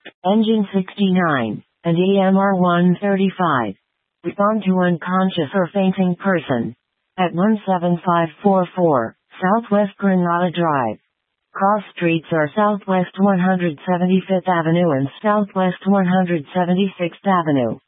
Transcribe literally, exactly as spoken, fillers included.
Engine sixty-nine, and E M R one thirty-five. Respond to unconscious or fainting person. At one seven five four four, Southwest Granada Drive. Cross streets are Southwest one hundred seventy-fifth Avenue and Southwest one hundred seventy-sixth Avenue.